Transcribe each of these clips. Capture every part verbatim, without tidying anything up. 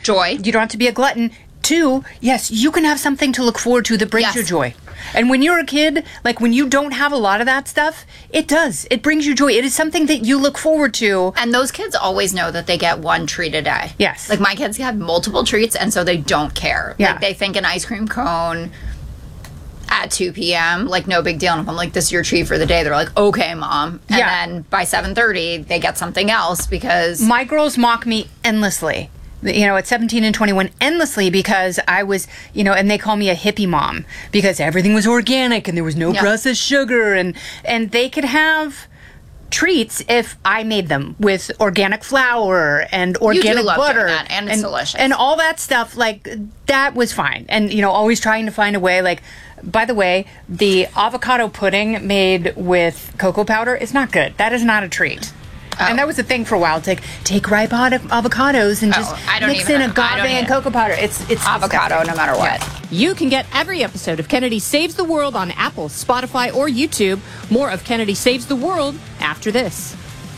joy. You don't have to be a glutton. Two, yes, you can have something to look forward to that brings Yes. you joy. And when you're a kid, like when you don't have a lot of that stuff, it does. It brings you joy. It is something that you look forward to. And those kids always know that they get one treat a day. Yes. Like my kids have multiple treats, and so they don't care. Yeah. Like they think an ice cream cone at two p.m., like no big deal. And if I'm like, this is your treat for the day, they're like, okay, Mom. And Yeah. then by seven thirty, they get something else because... My girls mock me endlessly. You know, at seventeen and twenty-one, endlessly, because I was, you know, and they call me a hippie mom because everything was organic and there was no Yeah. processed sugar, and and they could have treats if I made them with organic flour and organic love doing butter that, and it's delicious. and all that stuff. Like that was fine, and you know, always trying to find a way. Like, by the way, the avocado pudding made with cocoa powder is not good. That is not a treat. Oh. And that was the thing for a while. It's like, take ripe av- avocados and Oh, just I don't mix even- in agave I don't and even- cocoa powder. It's it's avocado disgusting. no matter what. Yeah. You can get every episode of Kennedy Saves the World on Apple, Spotify, or YouTube. More of Kennedy Saves the World after this.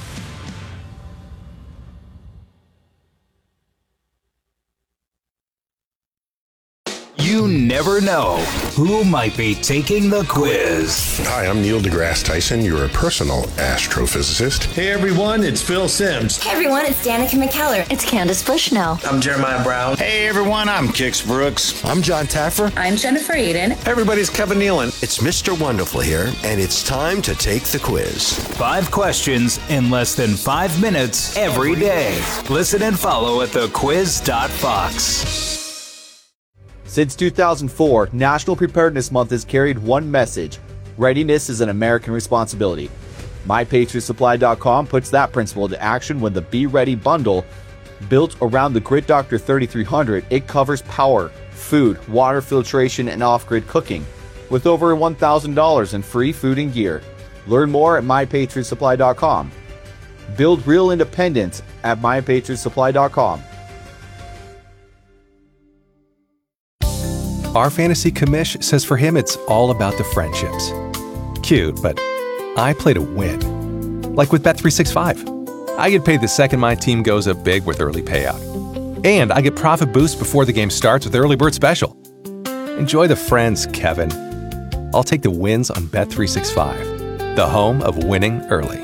You never know who might be taking the quiz. Hi, I'm Neil deGrasse Tyson, your personal astrophysicist. Hey everyone, it's Phil Sims. Hey everyone, it's Danica McKellar. It's Candace Bushnell. I'm Jeremiah Brown. Hey everyone, I'm Kix Brooks. I'm John Taffer. I'm Jennifer Aiden. Everybody's Kevin Nealon. It's Mister Wonderful here, and it's time to take the quiz. Five questions in less than five minutes every day. Listen and follow at the quiz dot fox. Since two thousand four, National Preparedness Month has carried one message: readiness is an American responsibility. My Patriot Supply dot com puts that principle into action when the Be Ready bundle, built around the Grid Doctor thirty-three hundred, it covers power, food, water filtration, and off-grid cooking, with over one thousand dollars in free food and gear. Learn more at My Patriot Supply dot com. Build real independence at My Patriot Supply dot com. Our fantasy commish says for him it's all about the friendships. Cute, but I play to win. Like with Bet three sixty-five. I get paid the second my team goes up big with early payout. And I get profit boost before the game starts with Early Bird Special. Enjoy the friends, Kevin. I'll take the wins on Bet three sixty-five, the home of winning early.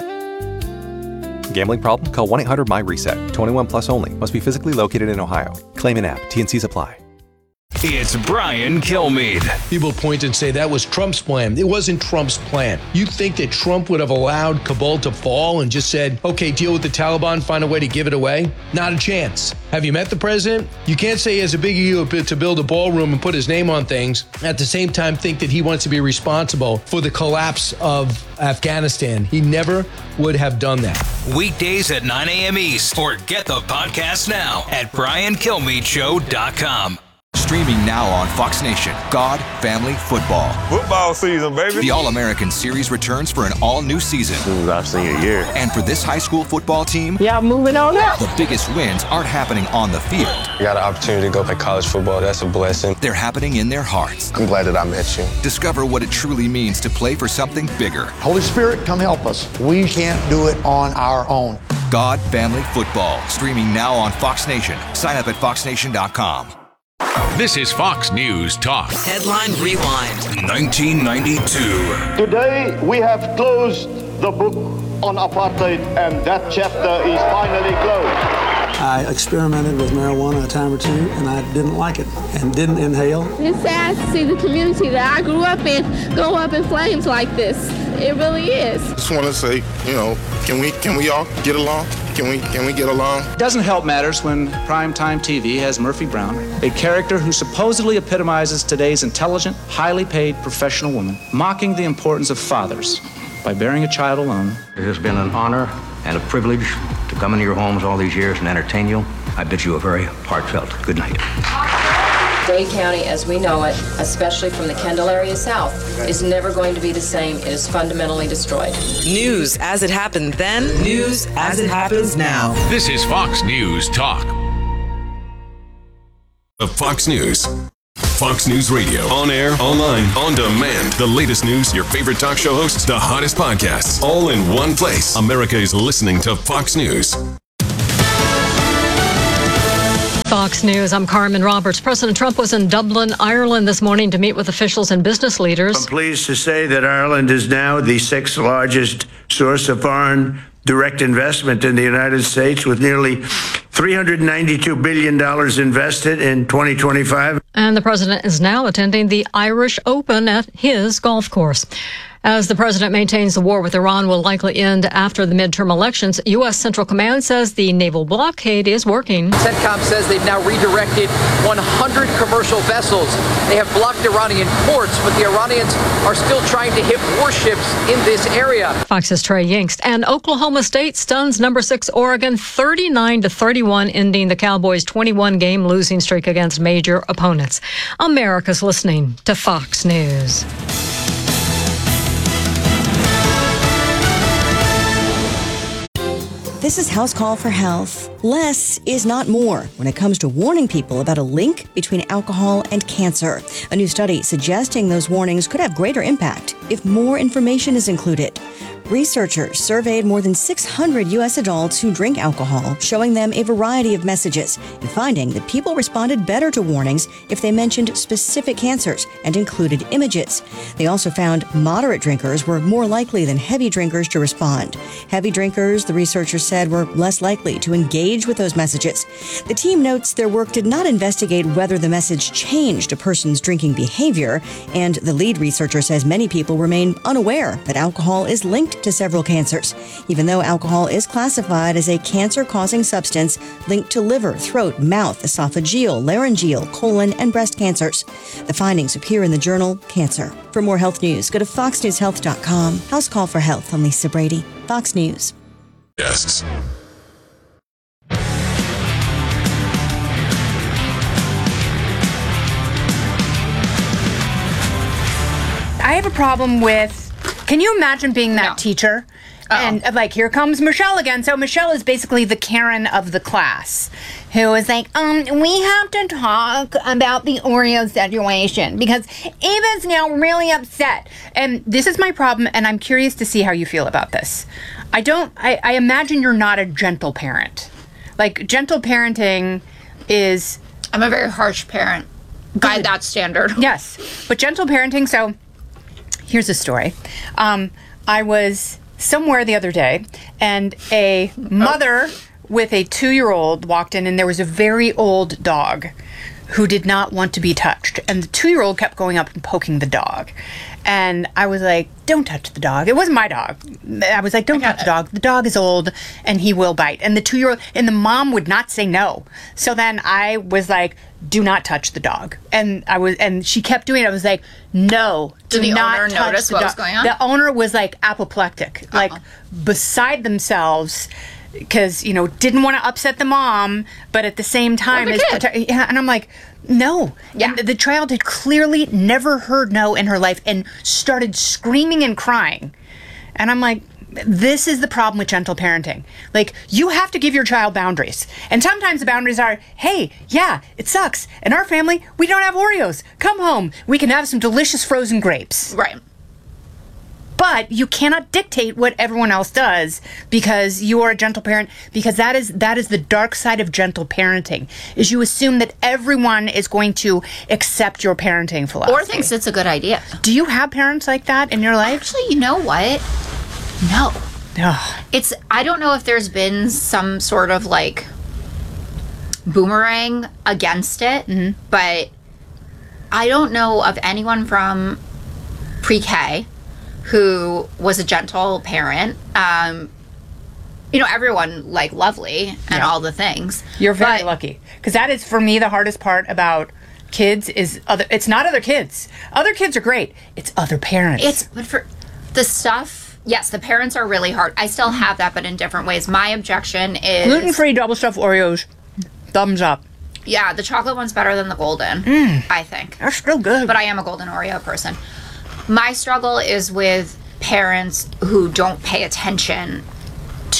Gambling problem? Call one eight hundred M Y reset. twenty-one plus only. Must be physically located in Ohio. Claim an app. T N Cs apply. It's Brian Kilmeade. People point and say that was Trump's plan. It wasn't Trump's plan. You think that Trump would have allowed Kabul to fall and just said, okay, deal with the Taliban, find a way to give it away? Not a chance. Have you met the president? You can't say he has a big ego to build a ballroom and put his name on things. At the same time, think that he wants to be responsible for the collapse of Afghanistan. He never would have done that. Weekdays at nine a.m. East, or get the podcast now at brian kilmeade show dot com. Streaming now on Fox Nation, God, Family, Football. Football season, baby. The All-American Series returns for an all-new season. This is our senior year. And for this high school football team, yeah, moving on up. The biggest wins aren't happening on the field. I got an opportunity to go play college football. That's a blessing. They're happening in their hearts. I'm glad that I met you. Discover what it truly means to play for something bigger. Holy Spirit, come help us. We can't do it on our own. God, Family, Football. Streaming now on Fox Nation. Sign up at fox nation dot com. This is Fox News Talk. Headline Rewind. nineteen ninety-two. Today we have closed the book on apartheid, and that chapter is finally closed. I experimented with marijuana a time or two, and I didn't like it and didn't inhale. It's sad to see the community that I grew up in go up in flames like this. It really is. Just want to say, you know, can we can we all get along? Can we can we get along? It doesn't help matters when primetime T V has Murphy Brown, a character who supposedly epitomizes today's intelligent, highly paid professional woman, mocking the importance of fathers by bearing a child alone. It has been an honor and a privilege to come into your homes all these years and entertain you. I bid you a very heartfelt good night. Dade County, as we know it, especially from the Kendall area south, is never going to be the same. It is fundamentally destroyed. News as it happened then, news as it happens now. This is Fox News Talk. The Fox News. Fox News Radio. On air, online, on demand. The latest news, your favorite talk show hosts, the hottest podcasts, all in one place. America is listening to Fox News. Fox News. I'm Carmen Roberts. President Trump was in Dublin, Ireland this morning to meet with officials and business leaders. I'm pleased to say that Ireland is now the sixth largest source of foreign direct investment in the United States, with nearly three hundred ninety-two billion dollars invested in twenty twenty-five. And the president is now attending the Irish Open at his golf course. As the president maintains the war with Iran will likely end after the midterm elections, U S. Central Command says the naval blockade is working. CENTCOM says they've now redirected one hundred commercial vessels. They have blocked Iranian ports, but the Iranians are still trying to hit warships in this area. Fox's Trey Yingst. And Oklahoma State stuns number six Oregon thirty-nine to thirty-one, ending the Cowboys' twenty-one game losing streak against major opponents. America's listening to Fox News. This is House Call for Health. Less is not more when it comes to warning people about a link between alcohol and cancer. A new study suggesting those warnings could have greater impact if more information is included. Researchers surveyed more than six hundred U S adults who drink alcohol, showing them a variety of messages and finding that people responded better to warnings if they mentioned specific cancers and included images. They also found moderate drinkers were more likely than heavy drinkers to respond. Heavy drinkers, the researchers said, were less likely to engage with those messages. The team notes their work did not investigate whether the message changed a person's drinking behavior, and the lead researcher says many people remain unaware that alcohol is linked to several cancers, even though alcohol is classified as a cancer-causing substance linked to liver, throat, mouth, esophageal, laryngeal, colon, and breast cancers. The findings appear in the journal Cancer. For more health news, go to fox news health dot com. House Call for Health. I'm Lisa Brady, Fox News. Guests. I have a problem with, can you imagine being that no. teacher? Uh-oh. And uh, like, here comes Michelle again. So Michelle is basically the Karen of the class, who is like, um, we have to talk about the Oreo situation because Ava's now really upset. And this is my problem, and I'm curious to see how you feel about this. I don't, I, I imagine you're not a gentle parent. Like, gentle parenting is... I'm a very harsh parent by that standard. Yes, but gentle parenting, so... Here's a story. Um, I was somewhere the other day, and a mother with a two-year-old walked in, and there was a very old dog who did not want to be touched. And the two-year-old kept going up and poking the dog. And I was like, don't touch the dog. It wasn't my dog. I was like, don't touch the dog. The dog is old, and he will bite. And the two-year-old, and the mom would not say no. So then I was like, do not touch the dog. And I was, and she kept doing it. I was like, no, do Did the not owner touch notice the what dog. was going on? The owner was like apoplectic, uh-uh. like beside themselves, because, you know, didn't want to upset the mom, but at the same time, well, is prote- yeah, and I'm like, no. Yeah. And the child had clearly never heard no in her life and started screaming and crying. And I'm like, this is the problem with gentle parenting. Like, you have to give your child boundaries. And sometimes the boundaries are, hey, yeah, it sucks. In our family, we don't have Oreos. Come home. We can have some delicious frozen grapes. Right. But you cannot dictate what everyone else does because you are a gentle parent, because that is that is the dark side of gentle parenting, is you assume that everyone is going to accept your parenting philosophy. Or thinks it's a good idea. Do you have parents like that in your life? Actually, you know what? No. Ugh. It's, I don't know if there's been some sort of like boomerang against it, mm-hmm. but I don't know of anyone from pre-K who was a gentle parent. Um, you know, everyone like lovely and yeah. all the things. You're very but, lucky, because that is for me the hardest part about kids is other. It's not other kids. Other kids are great. It's other parents. It's but for the stuff. Yes, the parents are really hard. I still have that, but in different ways. My objection is gluten-free double stuffed Oreos. Thumbs up. Yeah, the chocolate one's better than the golden. Mm. I think they're still good, but I am a golden Oreo person. My struggle is with parents who don't pay attention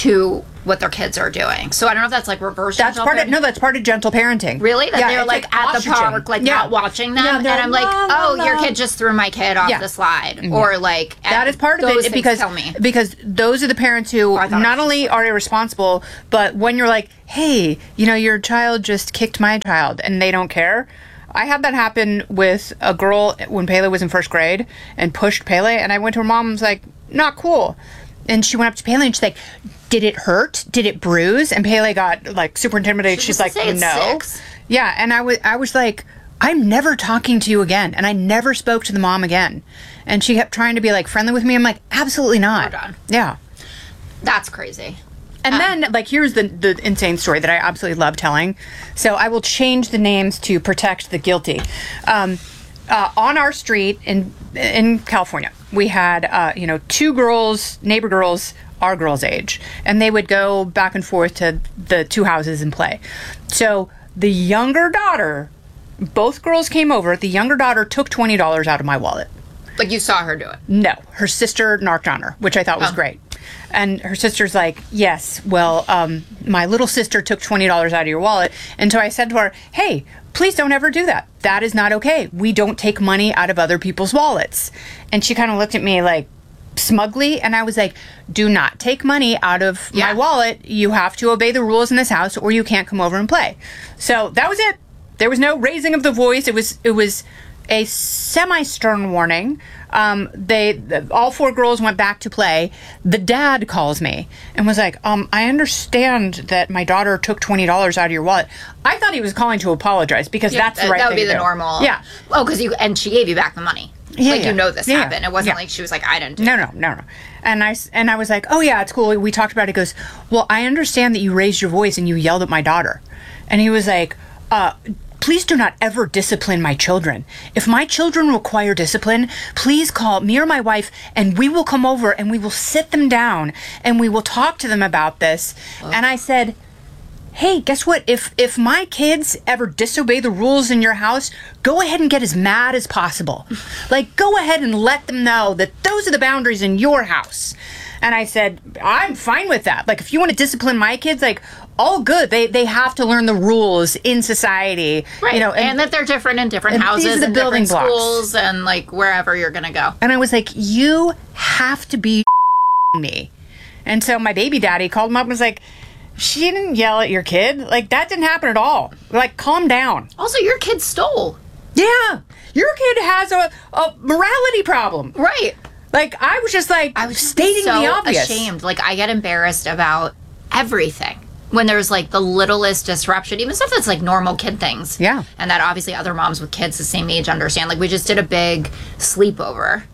to what their kids are doing. So I don't know if that's like reverse. That's gentle part of parenting. no. That's part of gentle parenting. Really? That Yeah, they're it's like, like at the ostriching. park, like Yeah. not watching them, Yeah, and they're I'm like, la, la, oh, your la. kid just threw my kid off Yeah. the slide, Mhm. or like That is part of those it things because tell me. because those are the parents who I thought it not was only are irresponsible, but when you're like, hey, you know, your child just kicked my child, and they don't care. I had that happen with a girl when Pele was in first grade and pushed Pele, and I went to her mom and was like, not cool. And she went up to Pele and she's like, did it hurt? Did it bruise? And Pele got like super intimidated. She She's was like, to say it's no. six. Yeah, and I was I was like, I'm never talking to you again. And I never spoke to the mom again. And she kept trying to be like friendly with me. I'm like, absolutely not. We're done. Yeah. That's crazy. And then, like, here's the, the insane story that I absolutely love telling. So I will change the names to protect the guilty. Um, uh, on our street in in California, we had, uh, you know, two girls, neighbor girls, our girls' age. And they would go back and forth to the two houses and play. So the younger daughter, both girls came over. The younger daughter took twenty dollars out of my wallet. Like you saw her do it. No, her sister narked on her, which I thought was Oh. great. And her sister's like, yes, well, um, my little sister took twenty dollars out of your wallet. And so I said to her, hey, please don't ever do that. That is not okay. We don't take money out of other people's wallets. And she kind of looked at me like smugly. And I was like, do not take money out of Yeah. my wallet. You have to obey the rules in this house or you can't come over and play. So that was it. There was no raising of the voice. It was, it was a semi-stern warning. Um, they, the, all four girls went back to play. The dad calls me and was like, um, I understand that my daughter took twenty dollars out of your wallet. I thought he was calling to apologize because Yeah, that's the that, right that would thing be to the do. normal. Yeah. Oh, because you and she gave you back the money. Yeah, like yeah. you know this Yeah, happened. It wasn't yeah. like she was like, I didn't do No, it. no, no, no. And I, s- and I was like, oh, yeah, it's cool. We talked about it. He goes, well, I understand that you raised your voice and you yelled at my daughter. And he was like, uh, please do not ever discipline my children. If my children require discipline, please call me or my wife and we will come over and we will sit them down and we will talk to them about this. And I said, hey, guess what? If if my kids ever disobey the rules in your house, go ahead and get as mad as possible. Like, go ahead and let them know that those are the boundaries in your house. And I said, I'm fine with that. Like, if you want to discipline my kids, like, all good. They they have to learn the rules in society. Right. You know, and, that they're different in different and houses these are the and building different blocks. schools and like wherever you're gonna go. And I was like, you have to be me. And so my baby daddy called him up and was like, she didn't yell at your kid. Like, that didn't happen at all. Like, calm down. Also, your kid stole. Yeah. Your kid has a, a morality problem. Right. Like, I was just like, I was just stating so the obvious. ashamed. Like, I get embarrassed about everything when there's like the littlest disruption, even stuff that's like normal kid things. Yeah. And that obviously other moms with kids the same age understand. Like, we just did a big sleepover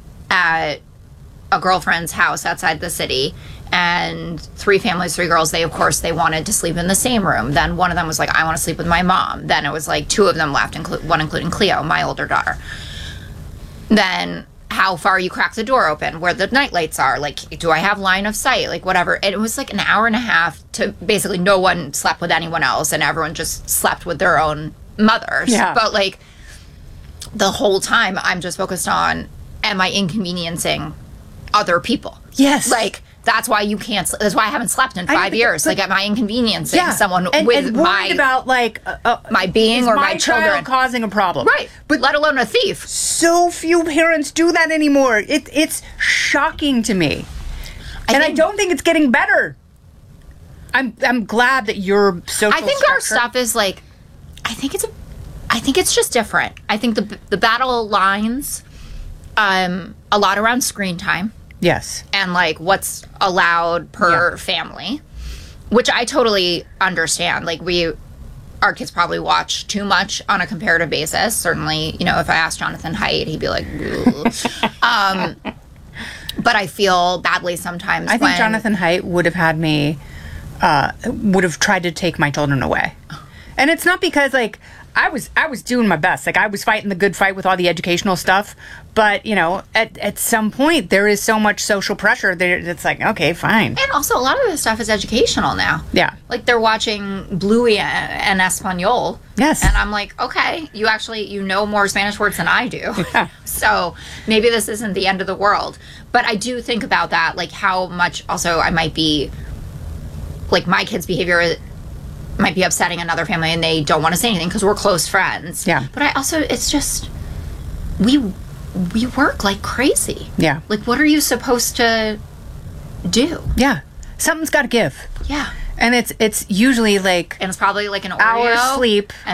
at a girlfriend's house outside the city. And three families, three girls, they, of course, they wanted to sleep in the same room. Then one of them was like, I want to sleep with my mom. Then it was like two of them left, inclu- one including Cleo, my older daughter. Then how far you crack the door open, where the night lights are, like, do I have line of sight, like, whatever. And it was like an hour and a half to basically no one slept with anyone else and everyone just slept with their own mothers. Yeah. But, like, the whole time I'm just focused on, am I inconveniencing other people? Yes. Like, that's why you can't, sl- that's why I haven't slept in I know, five but- years. but- like, am I inconveniencing Yeah. someone and, with and my, worried about, like, uh, uh, my being is or my, my children? child causing a problem. Right. But let alone a thief. So few parents do that anymore. It, it's shocking to me. I and think- I don't think it's getting better. I'm I'm glad that your social I think our structure- stuff is like, I think it's a, I think it's just different. I think the the battle lines, um, a lot around screen time Yes. and like what's allowed per Yeah. family, which I totally understand. Like we, our kids probably watch too much on a comparative basis. Certainly, you know, if I asked Jonathan Haidt, he'd be like, "Ugh." um, but I feel badly sometimes. I think when, Jonathan Haidt would have had me, uh, would have tried to take my children away. And it's not because, like, I was I was doing my best. Like, I was fighting the good fight with all the educational stuff. But, you know, at, at some point, there is so much social pressure that it's like, okay, fine. And also, a lot of this stuff is educational now. Yeah. Like, they're watching Bluey and Espanol. Yes. And I'm like, okay, you actually, you know more Spanish words than I do. Yeah. So maybe this isn't the end of the world. But I do think about that, like how much also I might be like my kids' behavior might be upsetting another family and they don't want to say anything because we're close friends. Yeah. But I also, it's just, we we work like crazy. Yeah. Like, what are you supposed to do? Yeah. Something's got to give. Yeah. And it's it's usually like and it's probably like an hour Oreo sleep